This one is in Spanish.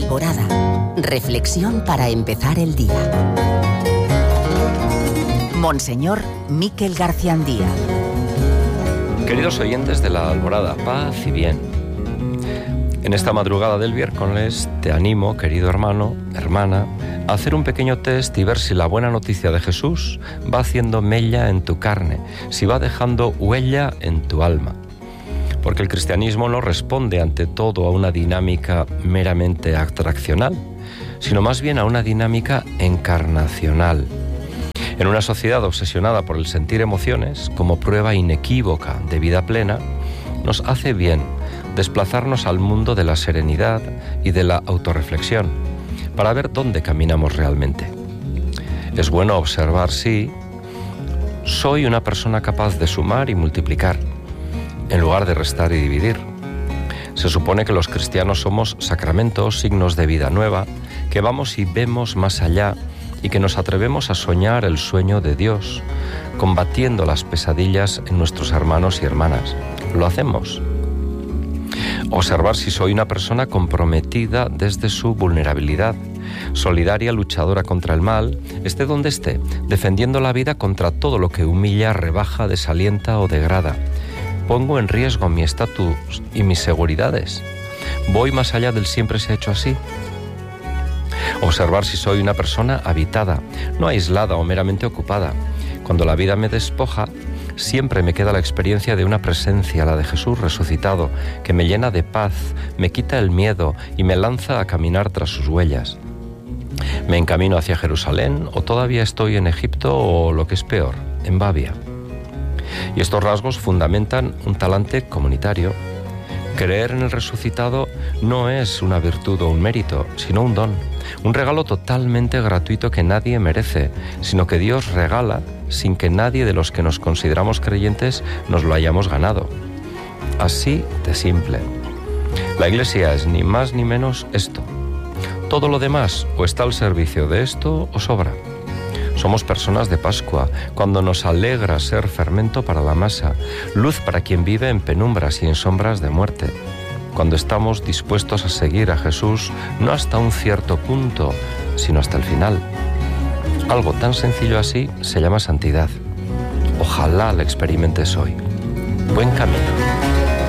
Alborada. Reflexión para empezar el día. Monseñor Miquel Garciandía. Queridos oyentes de la Alborada, paz y bien. En esta madrugada del miércoles te animo, querido hermano, hermana, a hacer un pequeño test y ver si la buena noticia de Jesús va haciendo mella en tu carne, si va dejando huella en tu alma. Porque el cristianismo no responde ante todo a una dinámica meramente atraccional, sino más bien a una dinámica encarnacional. En una sociedad obsesionada por el sentir emociones como prueba inequívoca de vida plena, nos hace bien desplazarnos al mundo de la serenidad y de la autorreflexión para ver dónde caminamos realmente. Es bueno observar si soy una persona capaz de sumar y multiplicar, en lugar de restar y dividir. Se supone que los cristianos somos sacramentos, signos de vida nueva, que vamos y vemos más allá y que nos atrevemos a soñar el sueño de Dios, combatiendo las pesadillas en nuestros hermanos y hermanas. ¿Lo hacemos? Observar si soy una persona comprometida desde su vulnerabilidad, solidaria, luchadora contra el mal, esté donde esté, defendiendo la vida contra todo lo que humilla, rebaja, desalienta o degrada. ¿Pongo en riesgo mi estatus y mis seguridades? ¿Voy más allá del siempre se ha hecho así? Observar si soy una persona habitada, no aislada o meramente ocupada. Cuando la vida me despoja, siempre me queda la experiencia de una presencia, la de Jesús resucitado, que me llena de paz, me quita el miedo y me lanza a caminar tras sus huellas. ¿Me encamino hacia Jerusalén o todavía estoy en Egipto o, lo que es peor, en Babia? Y estos rasgos fundamentan un talante comunitario. Creer en el resucitado no es una virtud o un mérito, sino un don, un regalo totalmente gratuito que nadie merece, sino que Dios regala sin que nadie de los que nos consideramos creyentes nos lo hayamos ganado. Así de simple. La Iglesia es ni más ni menos esto. Todo lo demás o está al servicio de esto o sobra. Somos personas de Pascua, cuando nos alegra ser fermento para la masa, luz para quien vive en penumbras y en sombras de muerte. Cuando estamos dispuestos a seguir a Jesús, no hasta un cierto punto, sino hasta el final. Algo tan sencillo así se llama santidad. Ojalá la experimentes hoy. Buen camino.